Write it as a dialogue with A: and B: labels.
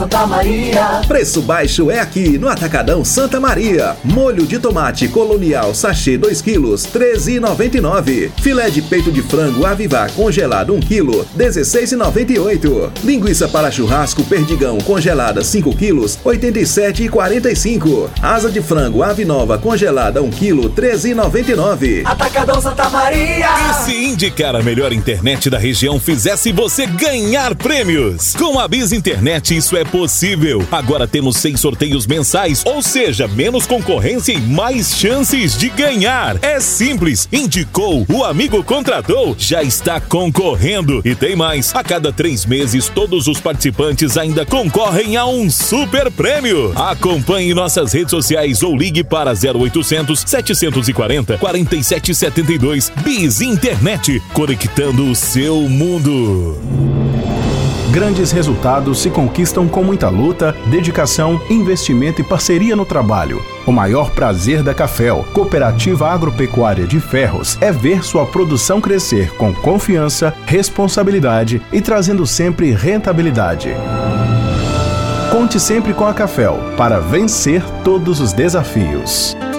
A: Santa Maria.
B: Preço baixo é aqui no Atacadão Santa Maria. Molho de tomate Colonial sachê 2 quilos, R$ 13,99. Filé de peito de frango Avivar congelado 1 quilo, R$ 16,98. Linguiça para churrasco Perdigão congelada 5 quilos, R$ 87,45. Asa de frango Ave Nova congelada 1 quilo, R$ 13,99.
A: Atacadão Santa Maria.
C: E se indicar a melhor internet da região fizesse você ganhar prêmios? Com a Biz Internet isso é possível. Agora temos 6 sorteios mensais, ou seja, menos concorrência e mais chances de ganhar. É simples, indicou, o amigo contratou, já está concorrendo. E tem mais, a cada 3 meses todos os participantes ainda concorrem a um super prêmio. Acompanhe nossas redes sociais ou ligue para 0800 740 4772. Biz Internet, conectando o seu mundo.
D: Grandes resultados se conquistam com muita luta, dedicação, investimento e parceria no trabalho. O maior prazer da Cafel, Cooperativa Agropecuária de Ferros, é ver sua produção crescer com confiança, responsabilidade e trazendo sempre rentabilidade. Conte sempre com a Cafel para vencer todos os desafios.